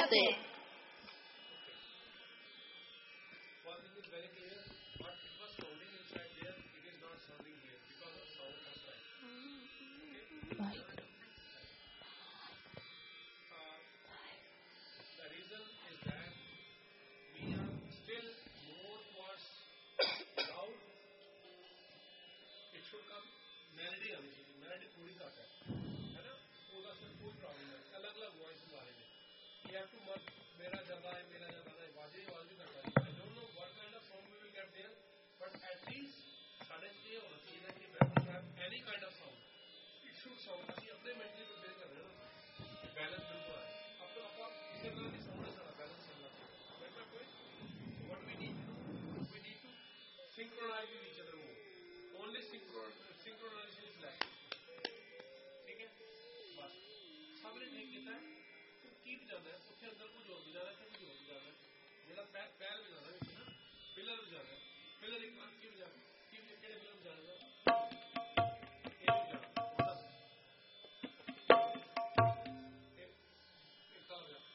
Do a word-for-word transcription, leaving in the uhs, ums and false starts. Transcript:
जाते हैं। सबने ठीक लिखा है, तो कीप जाना है, उसके अंदर कुछ और भी जाना है, कुछ और भी जाना है।